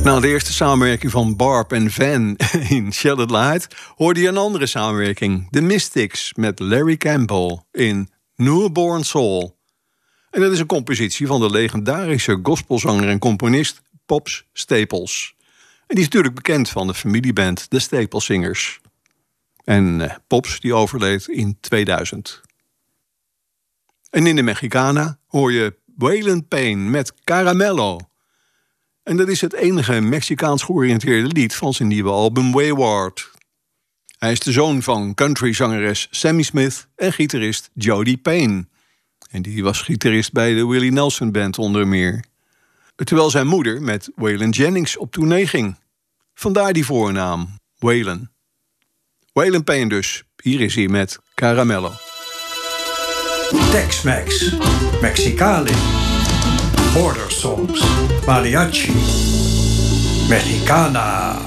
Na de eerste samenwerking van Barb en Van in Shattered Light hoorde je een andere samenwerking, The Mystics met Larry Campbell in Newborn Soul. En dat is een compositie van de legendarische gospelzanger en componist Pops Staples. En die is natuurlijk bekend van de familieband The Staple Singers. En Pops die overleed in 2000. En in de Mexicana hoor je Waylon Payne met Caramello. En dat is het enige Mexicaans georiënteerde lied van zijn nieuwe album Wayward. Hij is de zoon van countryzangeres Sammy Smith en gitarist Jody Payne. En die was gitarist bij de Willie Nelson Band onder meer. Terwijl zijn moeder met Waylon Jennings op tournee ging. Vandaar die voornaam, Waylon. Waylon Payne dus. Hier is hij met Caramello. Tex-Mex, Mexicali, Border Songs, Mariachi, Mexicana.